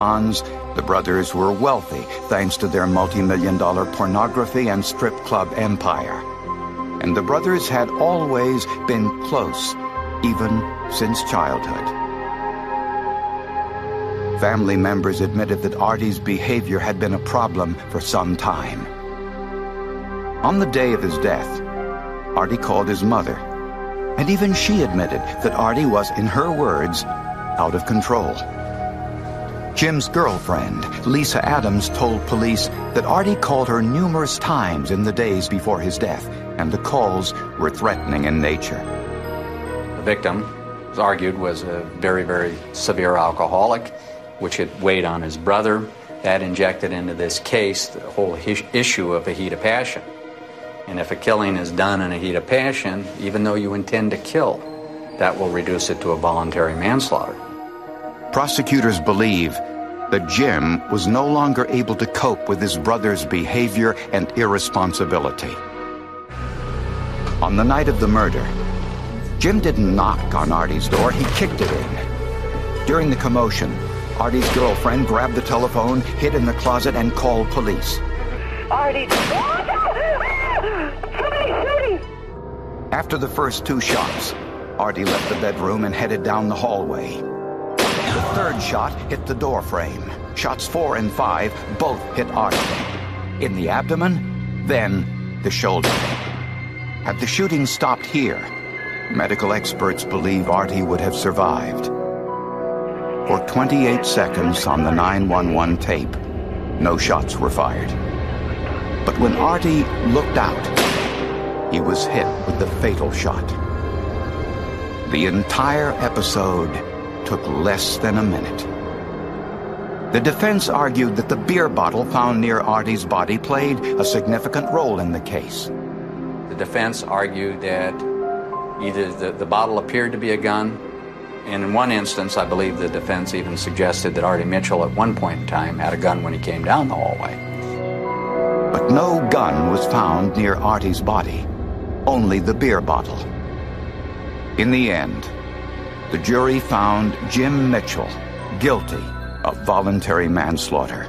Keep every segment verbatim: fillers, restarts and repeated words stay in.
The brothers were wealthy thanks to their multi-million dollar pornography and strip club empire. And the brothers had always been close, even since childhood. Family members admitted that Artie's behavior had been a problem for some time. On the day of his death, Artie called his mother, and even she admitted that Artie was, in her words, out of control. Jim's girlfriend, Lisa Adams, told police that Artie called her numerous times in the days before his death, and the calls were threatening in nature. The victim, it was argued, was a very, very severe alcoholic, which had weighed on his brother. That injected into this case the whole issue of a heat of passion. And if a killing is done in a heat of passion, even though you intend to kill, that will reduce it to a voluntary manslaughter. Prosecutors believe that Jim was no longer able to cope with his brother's behavior and irresponsibility. On the night of the murder, Jim didn't knock on Artie's door, he kicked it in. During the commotion, Artie's girlfriend grabbed the telephone, hid in the closet, and called police. Artie! After the first two shots, Artie left the bedroom and headed down the hallway. The third shot hit the door frame. Shots four and five both hit Artie. In the abdomen, then the shoulder. Had the shooting stopped here, medical experts believe Artie would have survived. For twenty-eight seconds on the nine one one tape, no shots were fired. But when Artie looked out, he was hit with the fatal shot. The entire episode took less than a minute. The defense argued that the beer bottle found near Artie's body played a significant role in the case. The defense argued that either the, the bottle appeared to be a gun, and in one instance, I believe the defense even suggested that Artie Mitchell at one point in time had a gun when he came down the hallway. But no gun was found near Artie's body, only the beer bottle. In the end, the jury found Jim Mitchell guilty of voluntary manslaughter.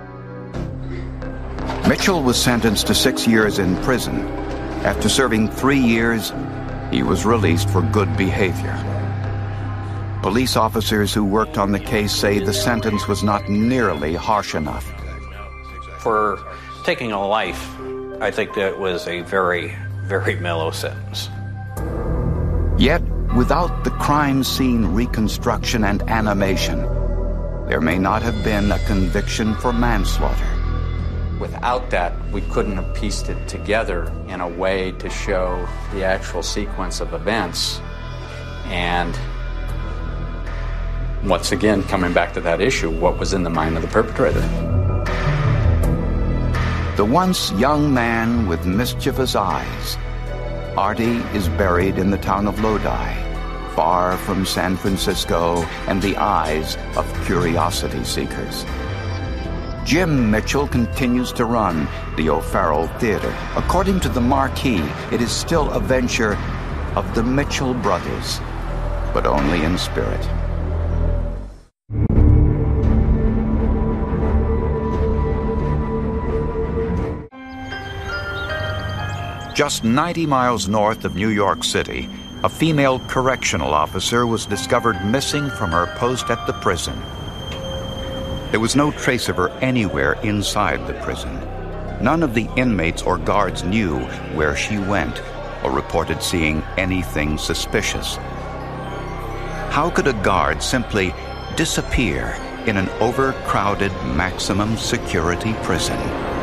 Mitchell was sentenced to six years in prison. After serving three years, he was released for good behavior. Police officers who worked on the case say the sentence was not nearly harsh enough. For taking a life, I think that was a very, very mellow sentence. Yet, without the crime scene reconstruction and animation, there may not have been a conviction for manslaughter. Without that, we couldn't have pieced it together in a way to show the actual sequence of events. And once again, coming back to that issue, what was in the mind of the perpetrator? The once young man with mischievous eyes, Artie is buried in the town of Lodi, far from San Francisco and the eyes of curiosity seekers. Jim Mitchell continues to run the O'Farrell Theater. According to the Marquee, it is still a venture of the Mitchell brothers, but only in spirit. Just ninety miles north of New York City, a female correctional officer was discovered missing from her post at the prison. There was no trace of her anywhere inside the prison. None of the inmates or guards knew where she went or reported seeing anything suspicious. How could a guard simply disappear in an overcrowded maximum security prison?